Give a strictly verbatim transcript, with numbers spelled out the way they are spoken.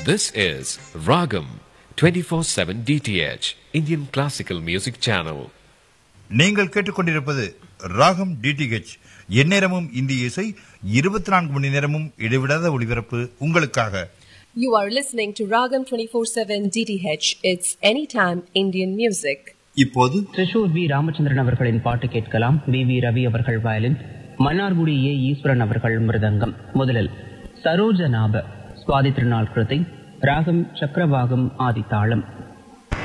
This is Ragam twenty-four seven D T H, Indian Classical Music Channel. நீங்கள் கேட்டுக்கொண்டிருப்பது ராகம் DTH, எந்நேரமும் இந்திய இசை, இருபத்தி நான்கு மணி நேரமும் இடைவிடாத ஒளிபரப்பு உங்களுக்காக. You are listening to Ragam twenty-four seven D T H. It's anytime Indian music. இப்போது திரிஷூர் வி ராமச்சந்திரன் அவர்களின் பாட்டு கேட்கலாம். வி வி ரவி அவர்கள் வயலின், மன்னார்குடி ஏ ஈஸ்வரன் அவர்கள் மிருதங்கம். முதலில் சரோஜநாப சுவாதி திருநாள் கிருதி, ராகம் சக்கரவாகம் ஆதித்தாளம்.